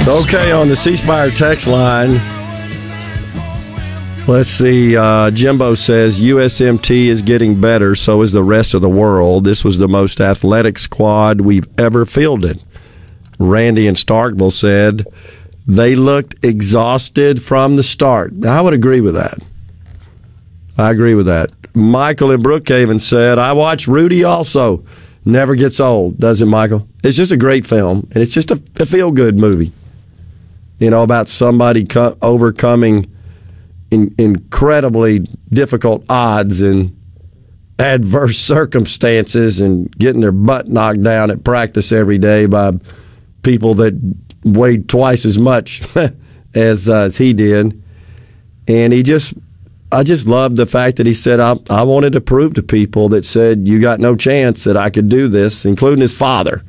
Okay, on the C Spire text line, let's see. Jimbo says USMT is getting better, so is the rest of the world. This was the most athletic squad we've ever fielded. Randy in Starkville said they looked exhausted from the start. I would agree with that. I agree with that. Michael in Brookhaven said, I watched Rudy also. Never gets old, does it, Michael? It's just a great film, and it's just a feel-good movie. You know, about somebody overcoming incredibly difficult odds and adverse circumstances and getting their butt knocked down at practice every day by people that weighed twice as much as he did. And I just loved the fact that he said, I wanted to prove to people that said, you got no chance that I could do this, including his father.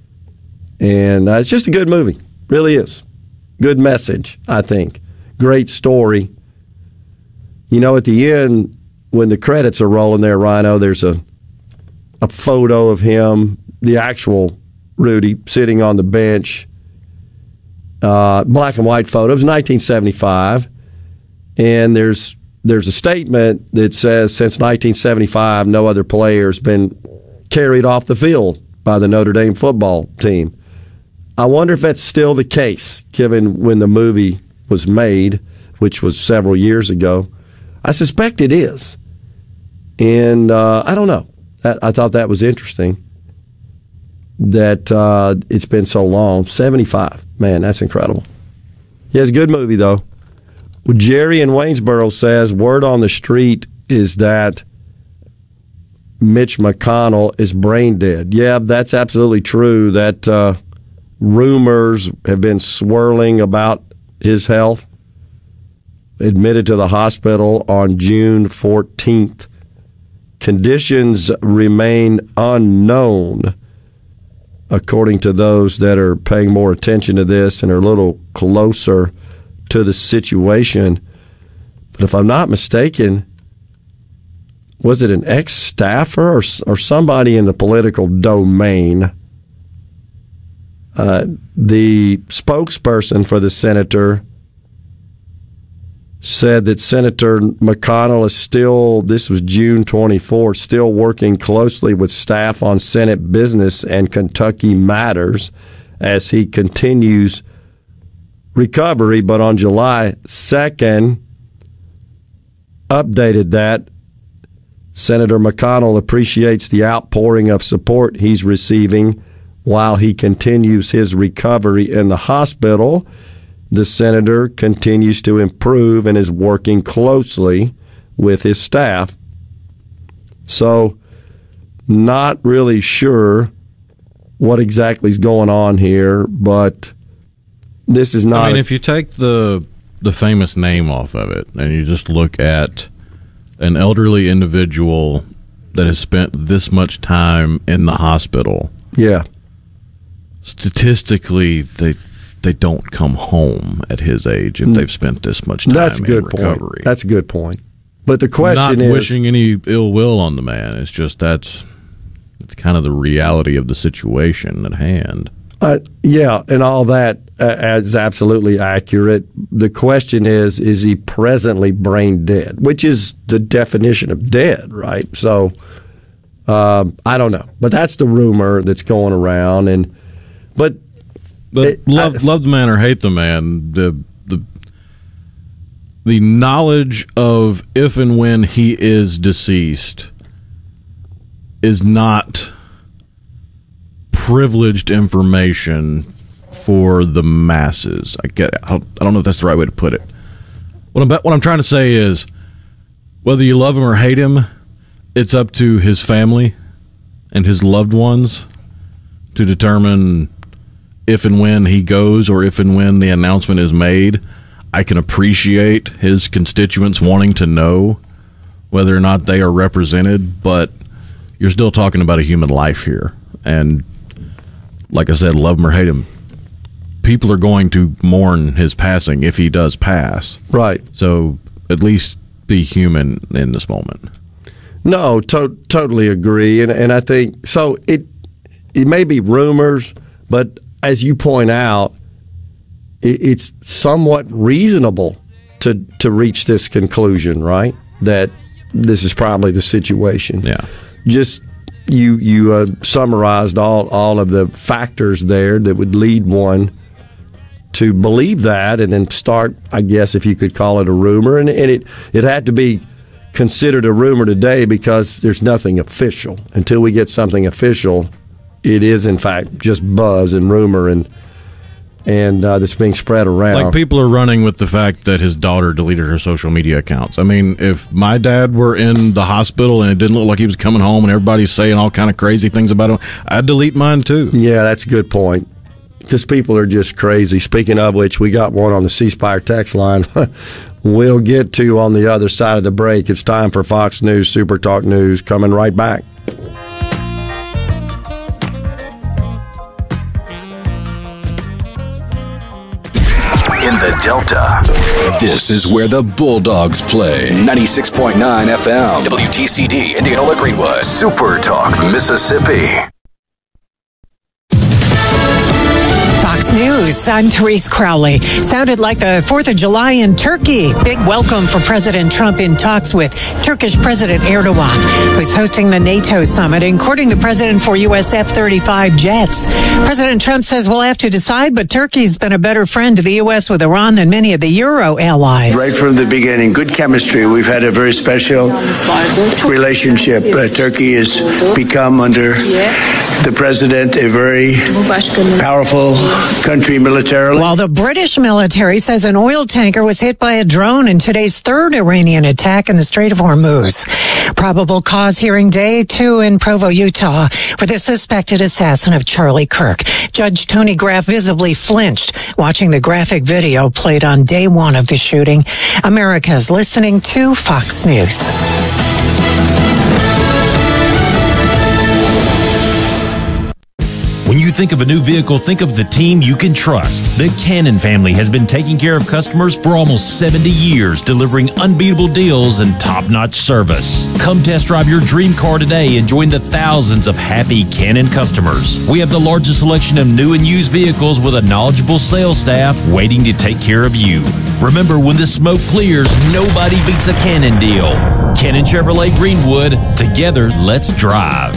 And it's just a good movie. Really is. Good message, I think. Great story. You know, at the end, when the credits are rolling there, Rhino, there's a photo of him, the actual Rudy, sitting on the bench. Black and white photo. It was 1975. And there's a statement that says, since 1975, no other player has been carried off the field by the Notre Dame football team. I wonder if that's still the case, given when the movie was made, which was several years ago. I suspect it is. And I don't know. I thought that was interesting that it's been so long. 75. Man, that's incredible. Yeah, it's a good movie, though. Well, Jerry in Waynesboro says, word on the street is that Mitch McConnell is brain dead. Yeah, that's absolutely true. That rumors have been swirling about his health. Admitted to the hospital on June 14th. Conditions remain unknown, according to those that are paying more attention to this and are a little closer to the situation. But if I'm not mistaken, was it an ex-staffer or somebody in the political domain? The spokesperson for the senator said that Senator McConnell is still, this was June 24th, still working closely with staff on Senate business and Kentucky matters as he continues recovery. But on July 2nd, updated that Senator McConnell appreciates the outpouring of support he's receiving while he continues his recovery in the hospital. The senator continues to improve and is working closely with his staff. So, not really sure what exactly is going on here, but this is not. I mean, if you take the famous name off of it and you just look at an elderly individual that has spent this much time in the hospital. Yeah. Statistically, they don't come home at his age if they've spent this much time in recovery. Point. That's a good point. But the question is, not wishing any ill will on the man. It's just it's kind of the reality of the situation at hand. Yeah, and all that is absolutely accurate. The question is he presently brain dead, which is the definition of dead, right? So I don't know, but that's the rumor that's going around. But love the man or hate the man, the knowledge of if and when he is deceased is not privileged information for the masses. I don't know if that's the right way to put it. What I'm trying to say is, whether you love him or hate him, it's up to his family and his loved ones to determine if and when he goes or if and when the announcement is made. I can appreciate his constituents wanting to know whether or not they are represented, but you're still talking about a human life here. And like I said, love him or hate him, people are going to mourn his passing if he does pass. Right. So at least be human in this moment. No, totally agree. And I think, so it may be rumors, but as you point out, it's somewhat reasonable to reach this conclusion, right? That this is probably the situation. Yeah. Just you summarized all of the factors there that would lead one to believe that, and then start, I guess, if you could call it a rumor. And it had to be considered a rumor today because there's nothing official. Until we get something official, it is, in fact, just buzz and rumor and that's being spread around. Like, people are running with the fact that his daughter deleted her social media accounts. I mean, if my dad were in the hospital and it didn't look like he was coming home and everybody's saying all kind of crazy things about him, I'd delete mine too. Yeah, that's a good point. Because people are just crazy. Speaking of which, we got one on the C Spire text line we'll get to on the other side of the break. It's time for Fox News Super Talk News. Coming right back. In the Delta, this is where the Bulldogs play. 96.9 FM, WTCD, Indianola Greenwood, Super Talk, Mississippi. Fox News, I'm Therese Crowley. Sounded like the 4th of July in Turkey. Big welcome for President Trump in talks with Turkish President Erdogan, who's hosting the NATO summit and courting the president for U.S. F-35 jets. President Trump says we'll have to decide, but Turkey's been a better friend to the U.S. with Iran than many of the Euro allies. Right from the beginning, good chemistry. We've had a very special relationship. Turkey has become, under the president, a very powerful country militarily. While the British military says an oil tanker was hit by a drone in today's third Iranian attack in the Strait of Hormuz. Probable cause hearing day 2 in Provo, Utah, for the suspected assassin of Charlie Kirk. Judge Tony Graff visibly flinched watching the graphic video played on day 1 of the shooting. America's listening to Fox News. When you think of a new vehicle, think of the team you can trust. The Cannon family has been taking care of customers for almost 70 years, delivering unbeatable deals and top-notch service. Come test drive your dream car today and join the thousands of happy Cannon customers. We have the largest selection of new and used vehicles with a knowledgeable sales staff waiting to take care of you. Remember, when the smoke clears, nobody beats a Cannon deal. Cannon Chevrolet Greenwood. Together, let's drive.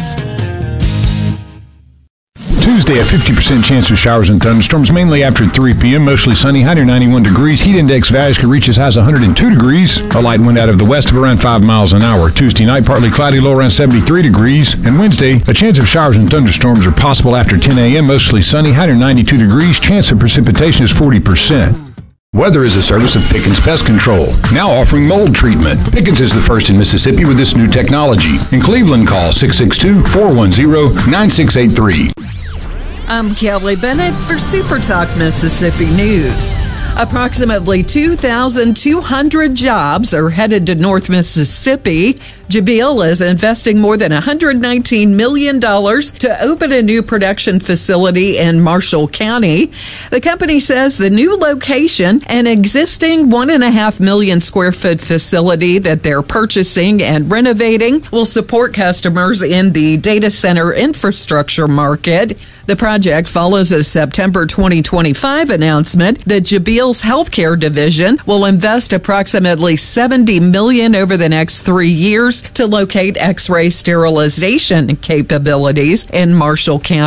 Tuesday, a 50% chance of showers and thunderstorms, mainly after 3 p.m. Mostly sunny, high near 91 degrees. Heat index values could reach as high as 102 degrees. A light wind out of the west of around 5 miles an hour. Tuesday night, partly cloudy, low around 73 degrees. And Wednesday, a chance of showers and thunderstorms are possible after 10 a.m. Mostly sunny, high near 92 degrees. Chance of precipitation is 40%. Weather is a service of Pickens Pest Control, now offering mold treatment. Pickens is the first in Mississippi with this new technology. In Cleveland, call 662-410-9683. I'm Kelly Bennett for Super Talk Mississippi News. Approximately 2,200 jobs are headed to North Mississippi. Jabil is investing more than $119 million to open a new production facility in Marshall County. The company says the new location, an existing 1.5 million square foot facility that they're purchasing and renovating, will support customers in the data center infrastructure market. The project follows a September 2025 announcement that Jabil's healthcare division will invest approximately $70 million over the next 3 years to locate X-ray sterilization capabilities in Marshall County.